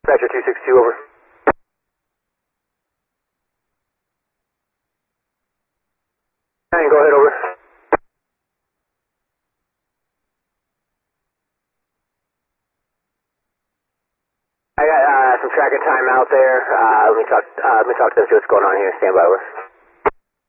Dispatcher 262, over. Go ahead, over. I got some tracker time out there. Let me talk to them, see what's going on here. Stand by, over.